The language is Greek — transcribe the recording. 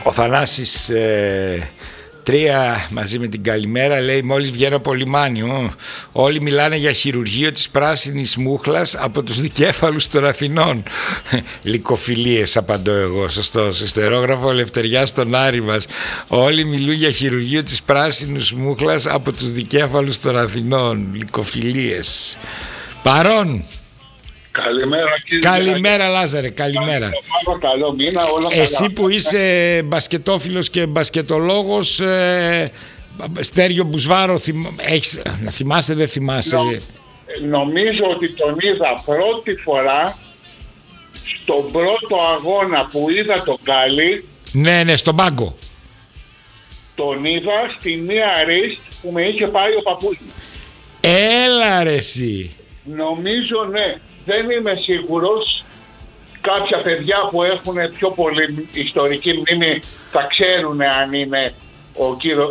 Ο Θανάσης 3 μαζί με την καλημέρα λέει: μόλις βγαίνω από λιμάνιο, όλοι μιλάνε για χειρουργείο της πράσινης μούχλας από τους δικέφαλους των Αθηνών. Λυκοφιλίες απαντώ εγώ. Σωστός. Ιστερόγραφο Ελευθεριάς στον Άρη μας. Όλοι μιλούν για χειρουργείο της πράσινης μούχλας από τους δικέφαλους των Αθηνών. Λυκοφιλίες. Παρών. Καλημέρα κύριε. Καλημέρα Λάζαρε, καλημέρα. Καλό μήνα, όλα εσύ καλά. Που είσαι μπασκετόφιλος και μπασκετολόγος, Στέριο Μπουσβάρο, να θυμάσαι, δεν θυμάσαι? Νομίζω ότι τον είδα πρώτη φορά στον πρώτο αγώνα που είδα τον Γκάλι. Ναι, στον πάγκο. Τον είδα στη Μία Ρίστ που με είχε πάει ο παππούς μου. Έλα ρε εσύ. Νομίζω ναι. Δεν είμαι σίγουρος. Κάποια παιδιά που έχουν πιο πολύ ιστορική μνήμη θα ξέρουν αν είναι